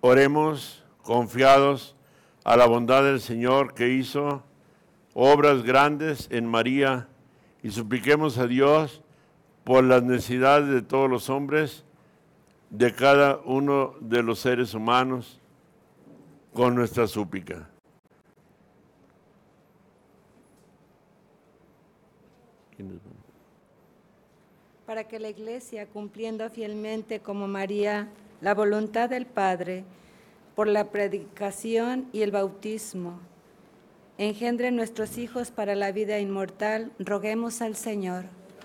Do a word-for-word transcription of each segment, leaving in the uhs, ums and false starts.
Oremos confiados a la bondad del Señor que hizo obras grandes en María y supliquemos a Dios por las necesidades de todos los hombres, de cada uno de los seres humanos, con nuestra súplica. Para que la Iglesia, cumpliendo fielmente como María la voluntad del Padre, por la predicación y el bautismo, engendre nuestros hijos para la vida inmortal, roguemos al Señor.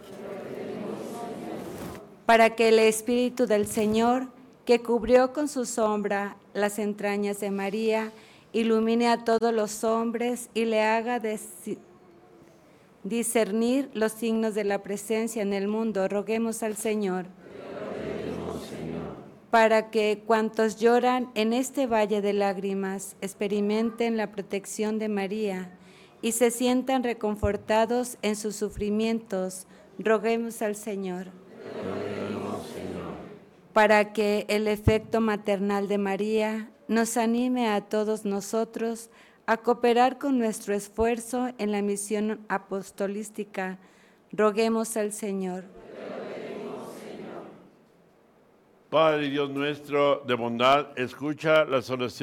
Para que el Espíritu del Señor, que cubrió con su sombra las entrañas de María, ilumine a todos los hombres y le haga discernir los signos de la presencia en el mundo, roguemos al Señor. Para que cuantos lloran en este valle de lágrimas experimenten la protección de María y se sientan reconfortados en sus sufrimientos, roguemos al Señor. Roguemos, Señor. Para que el efecto maternal de María nos anime a todos nosotros a cooperar con nuestro esfuerzo en la misión apostolística, roguemos al Señor. Padre Dios nuestro de bondad, escucha las oraciones